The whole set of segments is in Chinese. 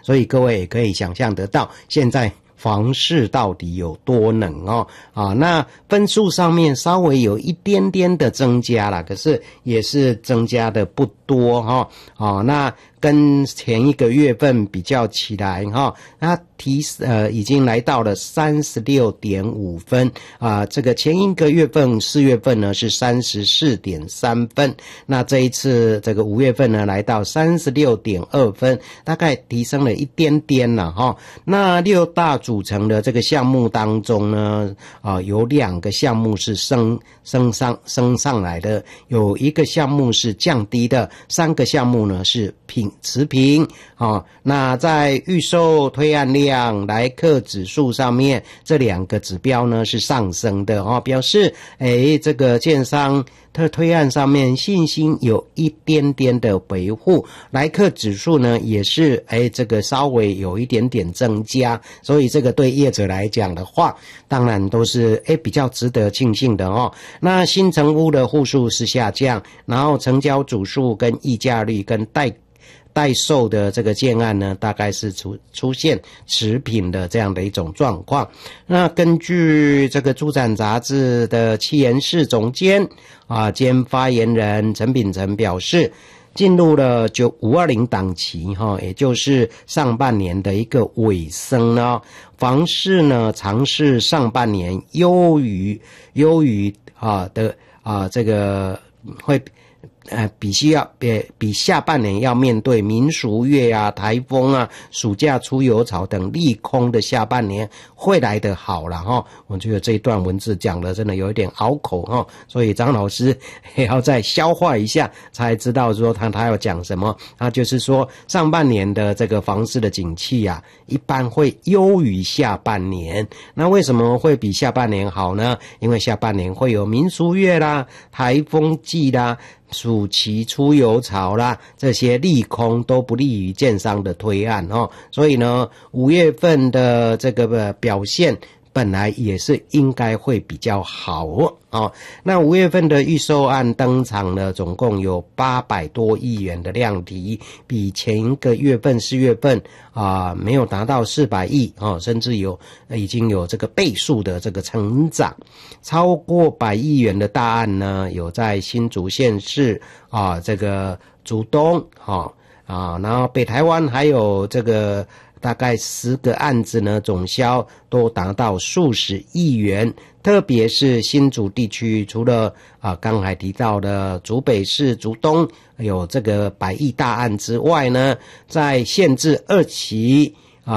所以各位也可以想象得到现在房市到底有多冷那分数上面稍微有一点点的增加啦，可是也是增加的不多那跟前一个月份比较起来它已经来到了 36.5 分这个前一个月份4月份呢是 34.3 分，那这一次这个5月份呢来到 36.2 分，大概提升了一点点啦那6大组成的这个项目当中呢有2个项目是升上来的，有1个项目是降低的，3个项目呢是持平那在预售推案量来客指数上面，这2个指标呢是上升的表示这个建商推案上面信心有一点点的维护，来客指数呢也是这个稍微有一点点增加，所以这个对业者来讲的话，当然都是比较值得庆幸的那新成屋的户数是下降，然后成交组数跟议价率跟待售的这个建案呢，大概是出现持平的这样的一种状况。那根据这个住展杂志的企研室总监兼发言人陈秉成表示，进入了520档期也就是上半年的一个尾声呢，房市呢尝试上半年优于这个会比下半年要面对民俗月台风暑假出游潮等利空的下半年会来得好了我觉得这一段文字讲的真的有一点拗口所以张老师也要再消化一下才知道说他要讲什么。他就是说上半年的这个房市的景气一般会优于下半年，那为什么会比下半年好呢？因为下半年会有民俗月啦、台风季啦、暑期出游潮啦，这些利空都不利于建商的推案所以呢5月份的这个表现本来也是应该会比较好那5月份的预售案登场呢，总共有800多亿元的量体，比前一个月份4月份没有达到400亿甚至已经有这个倍数的这个成长。超过100亿元的大案呢，有在新竹县市这个竹东然后北台湾还有这个大概10个案子呢，总销都达到数十亿元。特别是新竹地区，除了刚才提到的竹北市竹东有这个100亿大案之外呢，在县治2期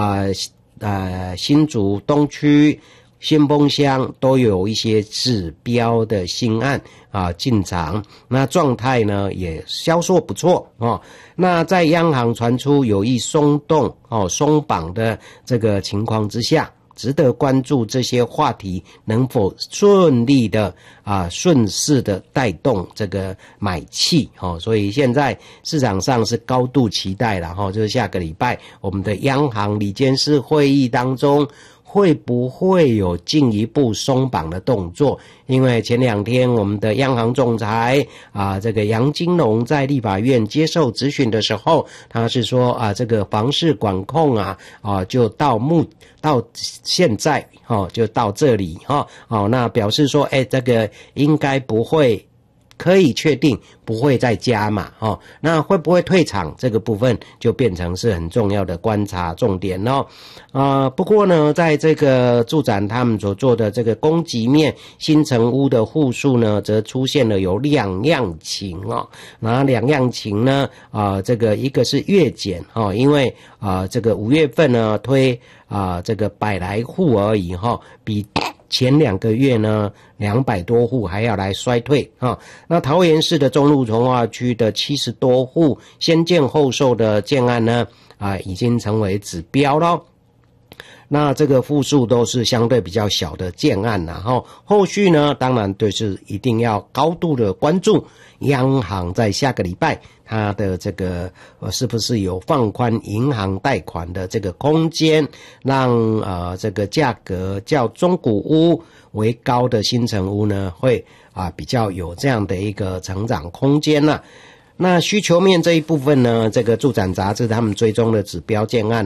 新竹东区、新丰乡都有一些指标的新案进场，那状态呢也销售不错那在央行传出有意松绑的这个情况之下，值得关注这些话题能否顺利的顺势的带动这个买气所以现在市场上是高度期待了就是下个礼拜我们的央行理监事会议当中会不会有进一步松绑的动作？因为前2天我们的央行总裁这个杨金龙在立法院接受质询的时候，他是说这个房市管控就到现在就到这里那表示说这个应该不会，可以确定不会再加码那会不会退场这个部分就变成是很重要的观察重点不过呢在这个住展他们所做的这个供给面新成屋的户数呢，则出现了有2样情那2样情呢这个一个是月减因为这个5月份呢推这个100来户而已比前2个月呢200多户还要来衰退那桃园市的中路重划区的70多户先建后售的建案呢已经成为指标了。那这个户数都是相对比较小的建案后续呢当然就是一定要高度的关注央行在下个礼拜它的这个是不是有放宽银行贷款的这个空间，让这个价格较中古屋为高的新成屋呢会比较有这样的一个成长空间那需求面这一部分呢，这个住展杂志他们追踪的指标建案